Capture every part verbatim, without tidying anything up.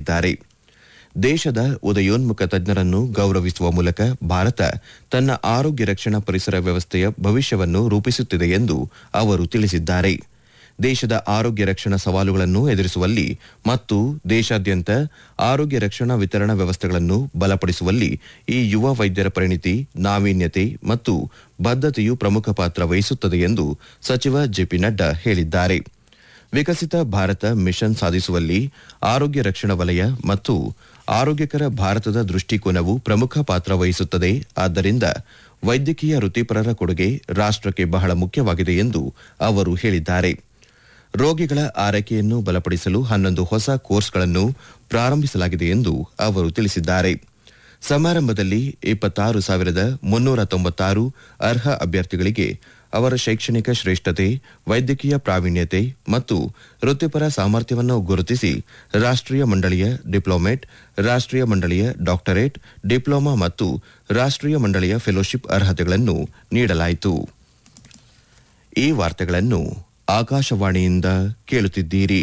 ಹೇಳಿದ್ದಾರೆ. ದೇಶದ ಉದಯೋನ್ಮುಖ ತಜ್ಞರನ್ನು ಗೌರವಿಸುವ ಮೂಲಕ ಭಾರತ ತನ್ನ ಆರೋಗ್ಯ ರಕ್ಷಣಾ ಪರಿಸರ ವ್ಯವಸ್ಥೆಯ ಭವಿಷ್ಯವನ್ನು ರೂಪಿಸುತ್ತಿದೆ ಎಂದು ಅವರು ತಿಳಿಸಿದ್ದಾರೆ. ದೇಶದ ಆರೋಗ್ಯ ರಕ್ಷಣಾ ಸವಾಲುಗಳನ್ನು ಎದುರಿಸುವಲ್ಲಿ ಮತ್ತು ದೇಶಾದ್ಯಂತ ಆರೋಗ್ಯ ರಕ್ಷಣಾ ವಿತರಣಾ ವ್ಯವಸ್ಥೆಗಳನ್ನು ಬಲಪಡಿಸುವಲ್ಲಿ ಈ ಯುವ ವೈದ್ಯರ ಪರಿಣಿತಿ, ನಾವೀನ್ಯತೆ ಮತ್ತು ಬದ್ಧತೆಯು ಪ್ರಮುಖ ಪಾತ್ರ ವಹಿಸುತ್ತದೆ ಎಂದು ಸಚಿವ ಜೆಪಿ ನಡ್ಡಾ ಹೇಳಿದ್ದಾರೆ. ವಿಕಸಿತ ಭಾರತ ಮಿಷನ್ ಸಾಧಿಸುವಲ್ಲಿ ಆರೋಗ್ಯ ರಕ್ಷಣಾ ವಲಯ ಮತ್ತು ಆರೋಗ್ಯಕರ ಭಾರತದ ದೃಷ್ಟಿಕೋನವು ಪ್ರಮುಖ ಪಾತ್ರ ವಹಿಸುತ್ತದೆ. ಆದ್ದರಿಂದ ವೈದ್ಯಕೀಯ ವೃತ್ತಿಪರರ ಕೊಡುಗೆ ರಾಷ್ಟಕ್ಕೆ ಬಹಳ ಮುಖ್ಯವಾಗಿದೆ ಎಂದು ಅವರು ಹೇಳಿದ್ದಾರೆ. ರೋಗಿಗಳ ಆರೈಕೆಯನ್ನು ಬಲಪಡಿಸಲು ಹನ್ನೊಂದು ಹೊಸ ಕೋರ್ಸ್ಗಳನ್ನು ಪ್ರಾರಂಭಿಸಲಾಗಿದೆ ಎಂದು ಅವರು ತಿಳಿಸಿದ್ದಾರೆ. ಸಮಾರಂಭದಲ್ಲಿ ಇಪ್ಪತ್ತಾರು ಸಾವಿರದ ಮುನ್ನೂರ ತೊಂಬತ್ತಾರು ಅರ್ಹ ಅಭ್ಯರ್ಥಿಗಳಿಗೆ ಅವರ ಶೈಕ್ಷಣಿಕ ಶ್ರೇಷ್ಠತೆ, ವೈದ್ಯಕೀಯ ಪ್ರಾವೀಣ್ಯತೆ ಮತ್ತು ವೃತ್ತಿಪರ ಸಾಮರ್ಥ್ಯವನ್ನು ಗುರುತಿಸಿ ರಾಷ್ಟೀಯ ಮಂಡಳಿಯ ಡಿಪ್ಲೊಮೇಟ್, ರಾಷ್ಟೀಯ ಮಂಡಳಿಯ ಡಾಕ್ಟರೇಟ್, ಡಿಪ್ಲೊಮಾ ಮತ್ತು ರಾಷ್ಟೀಯ ಮಂಡಳಿಯ ಫೆಲೋಶಿಪ್ ಅರ್ಹತೆಗಳನ್ನು ನೀಡಲಾಯಿತು. ಈ ವಾರ್ತೆಗಳನ್ನು ಆಕಾಶವಾಣಿಯಿಂದ ಕೇಳುತ್ತಿದ್ದೀರಿ.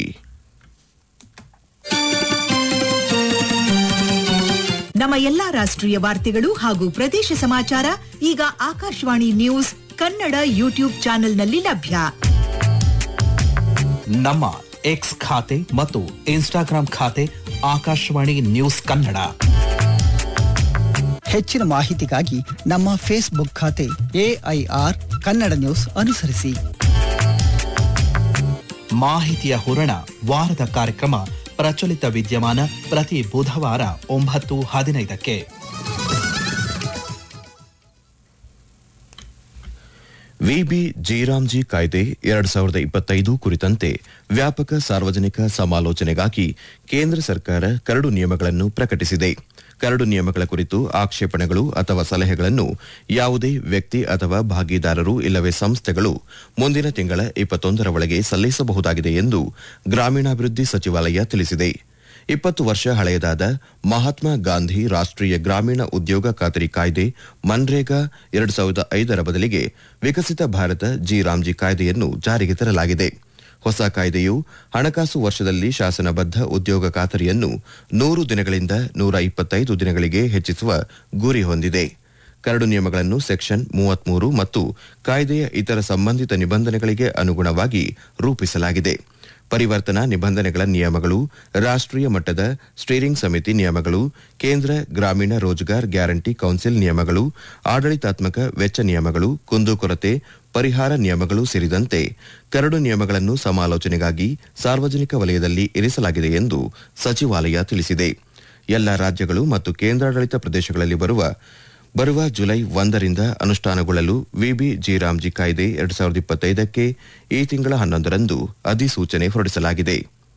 ನಮ್ಮ ಎಲ್ಲಾ ರಾಷ್ಟ್ರೀಯ ವಾರ್ತೆಗಳು ಹಾಗೂ ಪ್ರದೇಶ ಸಮಾಚಾರ ಈಗ ಆಕಾಶವಾಣಿ ನ್ಯೂಸ್ ಕನ್ನಡ ಯೂಟ್ಯೂಬ್ ಚಾನೆಲ್ನಲ್ಲಿ ಲಭ್ಯ. ನಮ್ಮ ಎಕ್ಸ್ ಖಾತೆ ಮತ್ತು ಇನ್ಸ್ಟಾಗ್ರಾಂ ಖಾತೆ ಆಕಾಶವಾಣಿ ನ್ಯೂಸ್ ಕನ್ನಡ. ಹೆಚ್ಚಿನ ಮಾಹಿತಿಗಾಗಿ ನಮ್ಮ ಫೇಸ್ಬುಕ್ ಖಾತೆ ಎಐಆರ್ ಕನ್ನಡ ನ್ಯೂಸ್ ಅನುಸರಿಸಿ. ಮಾಹಿತಿಯ ಹೂರಣ ವಾರದ ಕಾರ್ಯಕ್ರಮ ಪ್ರಚಲಿತ ವಿದ್ಯಮಾನ ಪ್ರತಿ ಬುಧವಾರ ಒಂಬತ್ತು ಹದಿನೈದಕ್ಕೆ. ವಿಬಿ ಜಯರಾಮ್ಜಿ ಕಾಯ್ದೆ ಎರಡ್ ಸಾವಿರದ ಇಪ್ಪತ್ತೈದು ಕುರಿತಂತೆ ವ್ಯಾಪಕ ಸಾರ್ವಜನಿಕ ಸಮಾಲೋಚನೆಗಾಗಿ ಕೇಂದ್ರ ಸರ್ಕಾರ ಕರಡು ನಿಯಮಗಳನ್ನು ಪ್ರಕಟಿಸಿದೆ. ಕರಡು ನಿಯಮಗಳ ಕುರಿತು ಆಕ್ಷೇಪಣೆಗಳು ಅಥವಾ ಸಲಹೆಗಳನ್ನು ಯಾವುದೇ ವ್ಯಕ್ತಿ ಅಥವಾ ಭಾಗಿದಾರರು ಇಲ್ಲವೇ ಸಂಸ್ಥೆಗಳು ಮುಂದಿನ ತಿಂಗಳ ಇಪ್ಪತ್ತೊಂದರ ಒಳಗೆ ಸಲ್ಲಿಸಬಹುದಾಗಿದೆ ಎಂದು ಗ್ರಾಮೀಣಾಭಿವೃದ್ಧಿ ಸಚಿವಾಲಯ ತಿಳಿಸಿದೆ. ಇಪ್ಪತ್ತು ವರ್ಷ ಹಳೆಯದಾದ ಮಹಾತ್ಮ ಗಾಂಧಿ ರಾಷ್ಟೀಯ ಗ್ರಾಮೀಣ ಉದ್ಯೋಗ ಖಾತರಿ ಕಾಯ್ದೆ ಮನ್ರೇಗಾ ಎರಡು ಸಾವಿರದ ಐದರ ಬದಲಿಗೆ ವಿಕಸಿತ ಭಾರತ ಜಿ ರಾಮ್ಜಿ ಕಾಯ್ದೆಯನ್ನು ಜಾರಿಗೆ ತರಲಾಗಿದೆ. ಹೊಸ ಕಾಯ್ದೆಯು ಹಣಕಾಸು ವರ್ಷದಲ್ಲಿ ಶಾಸನಬದ್ಧ ಉದ್ಯೋಗ ಖಾತರಿಯನ್ನು ನೂರು ದಿನಗಳಿಂದ ನೂರ ಇಪ್ಪತ್ತೈದು ದಿನಗಳಿಗೆ ಹೆಚ್ಚಿಸುವ ಗುರಿ ಹೊಂದಿದೆ. ಕರಡು ನಿಯಮಗಳನ್ನು ಸೆಕ್ಷನ್ ಮೂವತ್ಮೂರು ಮತ್ತು ಕಾಯ್ದೆಯ ಇತರ ಸಂಬಂಧಿತ ನಿಬಂಧನೆಗಳಿಗೆ ಅನುಗುಣವಾಗಿ ರೂಪಿಸಲಾಗಿದೆ. ಪರಿವರ್ತನಾ ನಿಬಂಧನೆಗಳ ನಿಯಮಗಳು, ರಾಷ್ಟೀಯ ಮಟ್ಟದ ಸ್ಟೀರಿಂಗ್ ಸಮಿತಿ ನಿಯಮಗಳು, ಕೇಂದ್ರ ಗ್ರಾಮೀಣ ರೋಜ್ಗಾರ್ ಗ್ಯಾರಂಟಿ ಕೌನ್ಸಿಲ್ ನಿಯಮಗಳು, ಆಡಳಿತಾತ್ಮಕ ವೆಚ್ಚ ನಿಯಮಗಳು, ಕುಂದುಕೊರತೆ ಪರಿಹಾರ ನಿಯಮಗಳು ಸೇರಿದಂತೆ ಕರಡು ನಿಯಮಗಳನ್ನು ಸಮಾಲೋಚನೆಗಾಗಿ ಸಾರ್ವಜನಿಕ ವಲಯದಲ್ಲಿ ಇರಿಸಲಾಗಿದೆ ಎಂದು ಸಚಿವಾಲಯ ತಿಳಿಸಿದೆ. ಎಲ್ಲ ರಾಜ್ಯಗಳು ಮತ್ತು ಕೇಂದ್ರಾಡಳಿತ ಪ್ರದೇಶಗಳಲ್ಲಿ ಬರುವ ಬರುವ ಜುಲೈ ಒಂದರಿಂದ ಅನುಷ್ಠಾನಗೊಳ್ಳಲು ವಿಬಿ ಜಯರಾಮ್ಜಿ ಕಾಯ್ದೆ ಎರಡು ಸಾವಿರದ ಇಪ್ಪತ್ತೈದಕ್ಕೆ ಈ ತಿಂಗಳ ಹನ್ನೊಂದರಂದು ಅಧಿಸೂಚನೆ ಹೊರಡಿಸಲಾಗಿದೆ.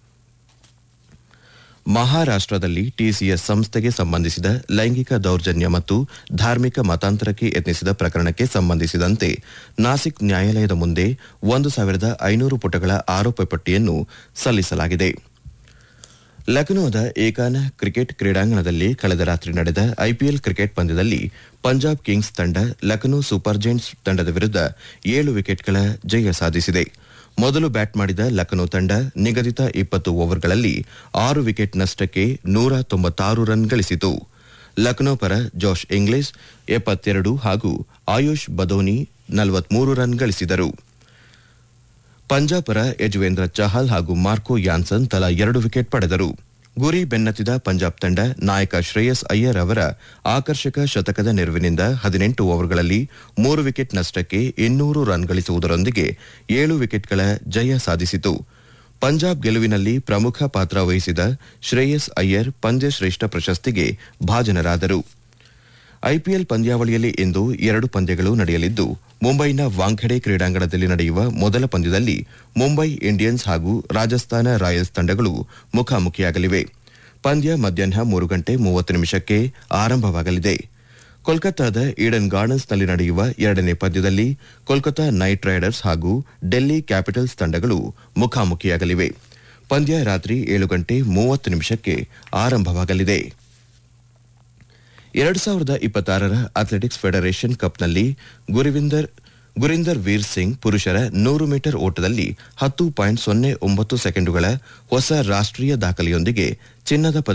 ಮಹಾರಾಷ್ಟದಲ್ಲಿ ಟಿಸಿಎಸ್ ಸಂಸ್ಥೆಗೆ ಸಂಬಂಧಿಸಿದ ಲೈಂಗಿಕ ದೌರ್ಜನ್ಯ ಮತ್ತು ಧಾರ್ಮಿಕ ಮತಾಂತರಕ್ಕೆ ಯತ್ನಿಸಿದ ಪ್ರಕರಣಕ್ಕೆ ಸಂಬಂಧಿಸಿದಂತೆ ನಾಸಿಕ್ ನ್ಯಾಯಾಲಯದ ಮುಂದೆ ಒಂದು ಸಾವಿರದ ಐನೂರು ಪುಟಗಳ ಆರೋಪ ಪಟ್ಟಿಯನ್ನು ಸಲ್ಲಿಸಲಾಗಿದೆ. ಲಖನೌದ ಏಕಾನ ಕ್ರಿಕೆಟ್ ಕ್ರೀಡಾಂಗಣದಲ್ಲಿ ಕಳೆದ ರಾತ್ರಿ ನಡೆದ ಐಪಿಎಲ್ ಕ್ರಿಕೆಟ್ ಪಂದ್ಯದಲ್ಲಿ ಪಂಜಾಬ್ ಕಿಂಗ್ಸ್ ತಂಡ ಲಖನೌ ಸೂಪರ್ ಜೈಂಟ್ಸ್ ತಂಡದ ವಿರುದ್ಧ ಏಳು ವಿಕೆಟ್ಗಳ ಜಯ ಸಾಧಿಸಿದೆ. ಮೊದಲು ಬ್ಯಾಟ್ ಮಾಡಿದ ಲಖನೌ ತಂಡ ನಿಗದಿತ ಇಪ್ಪತ್ತು ಓವರ್ಗಳಲ್ಲಿ ಆರು ವಿಕೆಟ್ ನಷ್ಟಕ್ಕೆ ನೂರ ತೊಂಬತ್ತಾರು ರನ್ ಗಳಿಸಿತು. ಲಖನೌ ಪರ ಜೋಶ್ ಇಂಗ್ಲಿಷ್ ಎಪ್ಪತ್ತೆರಡು ಹಾಗೂ ಆಯುಷ್ ಬದೋನಿ ನಲವತ್ಮೂರು ರನ್ ಗಳಿಸಿದರು. ಪಂಜಾಬ್ ಪರ ಯಜುವೇಂದ್ರ ಚಹಲ್ ಹಾಗೂ ಮಾರ್ಕೋ ಯಾನ್ಸನ್ ತಲಾ ಎರಡು ವಿಕೆಟ್ ಪಡೆದರು. ಗುರಿ ಬೆನ್ನತ್ತಿದ ಪಂಜಾಬ್ ತಂಡ ನಾಯಕ ಶ್ರೇಯಸ್ ಅಯ್ಯರ್ ಅವರ ಆಕರ್ಷಕ ಶತಕದ ನೆರವಿನಿಂದ ಹದಿನೆಂಟು ಓವರ್ಗಳಲ್ಲಿ ಮೂರು ವಿಕೆಟ್ ನಷ್ಟಕ್ಕೆ ಇನ್ನೂರು ರನ್ ಗಳಿಸುವುದರೊಂದಿಗೆ ಏಳು ವಿಕೆಟ್ಗಳ ಜಯ ಸಾಧಿಸಿತು. ಪಂಜಾಬ್ ಗೆಲುವಿನಲ್ಲಿ ಪ್ರಮುಖ ಪಾತ್ರ ವಹಿಸಿದ ಶ್ರೇಯಸ್ ಅಯ್ಯರ್ ಪಂದ್ಯಶ್ರೇಷ್ಠ ಪ್ರಶಸ್ತಿಗೆ ಭಾಜನರಾದರು. ಐಪಿಎಲ್ ಪಂದ್ಯಾವಳಿಯಲ್ಲಿ ಇಂದು ಎರಡು ಪಂದ್ಯಗಳು ನಡೆಯಲಿದ್ದು, ಮುಂಬೈನ ವಾಂಖೆಡೆ ಕ್ರೀಡಾಂಗಣದಲ್ಲಿ ನಡೆಯುವ ಮೊದಲ ಪಂದ್ಯದಲ್ಲಿ ಮುಂಬೈ ಇಂಡಿಯನ್ಸ್ ಹಾಗೂ ರಾಜಸ್ಥಾನ ರಾಯಲ್ಸ್ ತಂಡಗಳು ಮುಖಾಮುಖಿಯಾಗಲಿವೆ. ಪಂದ್ಯ ಮಧ್ಯಾಹ್ನ ಮೂರು ಗಂಟೆ ಮೂವತ್ತು ನಿಮಿಷಕ್ಕೆ ಆರಂಭವಾಗಲಿದೆ. ಕೋಲ್ಕತ್ತಾದ ಈಡನ್ ಗಾರ್ಡನ್ಸ್ನಲ್ಲಿ ನಡೆಯುವ ಎರಡನೇ ಪಂದ್ಯದಲ್ಲಿ ಕೋಲ್ಕತಾ ನೈಟ್ ರೈಡರ್ಸ್ ಹಾಗೂ ಡೆಲ್ಲಿ ಕ್ಯಾಪಿಟಲ್ಸ್ ತಂಡಗಳು ಮುಖಾಮುಖಿಯಾಗಲಿವೆ. ಪಂದ್ಯ ರಾತ್ರಿ ಏಳು ಗಂಟೆ ಮೂವತ್ತು ನಿಮಿಷಕ್ಕೆ ಆರಂಭವಾಗಲಿದೆ. ಎರಡು ಸಾವಿರದ ಇಪ್ಪತ್ತಾರರ ಅಥ್ಲೆಟಿಕ್ಸ್ ಫೆಡರೇಷನ್ ಕಪ್ನಲ್ಲಿ ಗುರಿವಿಂದರ್ ಗುರಿಂದರ್ ವೀರ್ ಸಿಂಗ್ ಪುರುಷರ ನೂರು ಮೀಟರ್ ಓಟದಲ್ಲಿ ಹತ್ತು ಪಾಯಿಂಟ್ ಸೊನ್ನೆ ಒಂಬತ್ತು ಸೆಕೆಂಡುಗಳ ಹೊಸ ರಾಷ್ಟೀಯ ದಾಖಲೆಯೊಂದಿಗೆ ಚಿನ್ನದ